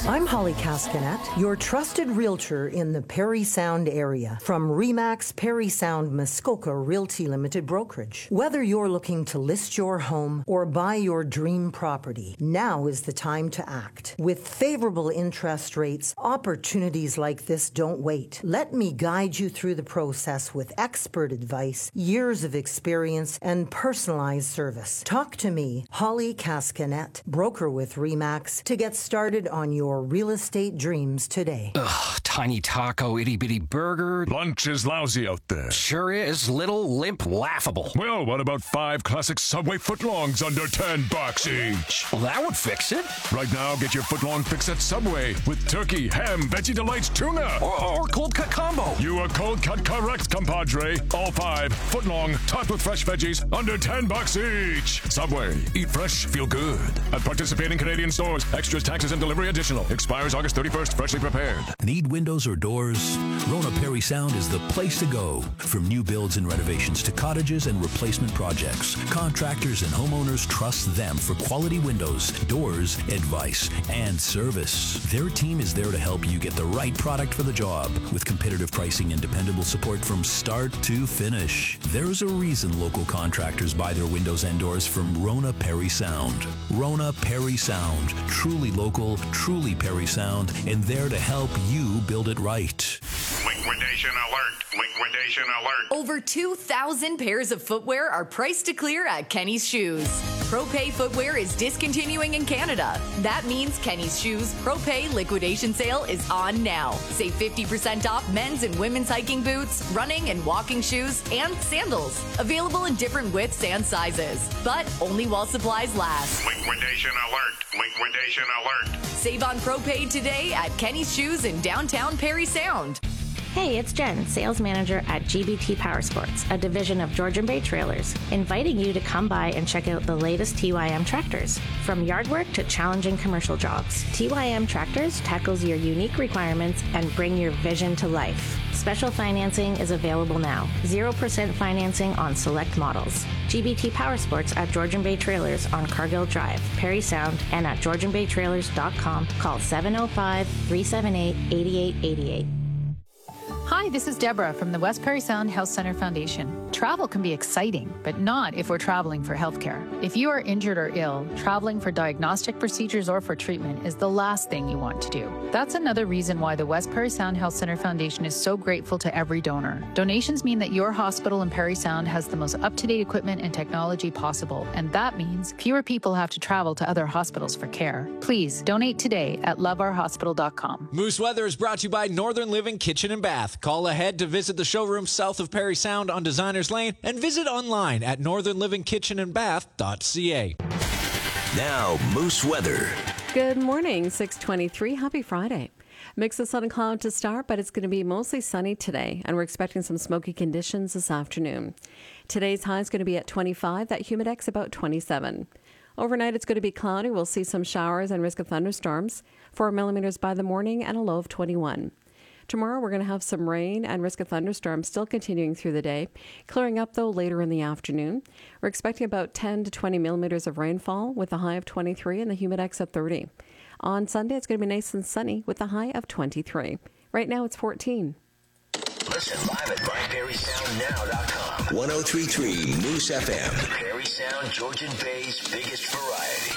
I'm Holly Cascanet, your trusted realtor in the Parry Sound area from RE/MAX Parry Sound Muskoka Realty Limited Brokerage. Whether you're looking to list your home or buy your dream property, now is the time to act. With favorable interest rates, opportunities like this don't wait. Let me guide you through the process with expert advice, years of experience, and personalized service. Talk to me, Holly Cascanet, broker with RE/MAX, to get started on your real estate dreams today. Ugh, tiny taco, itty-bitty burger. Lunch is lousy out there. Sure is. Little, limp, laughable. Well, what about 5 classic Subway footlongs under $10 each? Well, that would fix it. Right now, get your footlong fix at Subway with turkey, ham, Veggie Delights, tuna. Or cold cut combo. You are cold cut correct, compadre. All 5 footlong, topped with fresh veggies, under $10 each. Subway. Eat fresh, feel good. At participating Canadian stores. Extras, taxes, and delivery additional. Expires August 31st. Freshly prepared. Need windows or doors? Rona Parry Sound is the place to go. From new builds and renovations to cottages and replacement projects, contractors and homeowners trust them for quality windows, doors, advice, and service. Their team is there to help you get the right product for the job with competitive pricing and dependable support from start to finish. There's a reason local contractors buy their windows and doors from Rona Parry Sound. Rona Parry Sound. Truly local, truly Parry Sound, and there to help you build it right. Liquidation alert! Liquidation alert! Over 2,000 pairs of footwear are priced to clear at Kenny's Shoes. ProPay footwear is discontinuing in Canada. That means Kenny's Shoes ProPay liquidation sale is on now. Save 50% off men's and women's hiking boots, running and walking shoes, and sandals. Available in different widths and sizes, but only while supplies last. Liquidation alert! Liquidation alert! Save on ProPay today at Kenny's Shoes in downtown Parry Sound. Hey, it's Jen, sales manager at GBT Powersports, a division of Georgian Bay Trailers, inviting you to come by and check out the latest TYM tractors. From yard work to challenging commercial jobs, TYM Tractors tackles your unique requirements and bring your vision to life. Special financing is available now. 0% financing on select models. GBT Powersports at Georgian Bay Trailers on Cargill Drive, Parry Sound, and at GeorgianBayTrailers.com. Call 705-378-8888. Hi, this is Deborah from the West Parry Sound Health Center Foundation. Travel can be exciting, but not if we're traveling for healthcare. If you are injured or ill, traveling for diagnostic procedures or for treatment is the last thing you want to do. That's another reason why the West Parry Sound Health Center Foundation is so grateful to every donor. Donations mean that your hospital in Parry Sound has the most up-to-date equipment and technology possible, and that means fewer people have to travel to other hospitals for care. Please donate today at loveourhospital.com. Moose Weather is brought to you by Northern Living Kitchen and Bath. Call ahead to visit the showroom south of Parry Sound on Designers Lane and visit online at northernlivingkitchenandbath.ca. Now, Moose Weather. Good morning, 6:23. Happy Friday. Mix of sun and cloud to start, but it's going to be mostly sunny today, and we're expecting some smoky conditions this afternoon. Today's high is going to be at 25, that humidex about 27. Overnight, it's going to be cloudy. We'll see some showers and risk of thunderstorms, 4 millimeters by the morning and a low of 21. Tomorrow, we're going to have some rain and risk of thunderstorms still continuing through the day, clearing up, though, later in the afternoon. We're expecting about 10 to 20 millimeters of rainfall with a high of 23 and the humidex at 30. On Sunday, it's going to be nice and sunny with a high of 23. Right now, it's 14. Listen live at myparrysoundnow.com. 103.3 Moose FM. Parry Sound, Georgian Bay's biggest variety.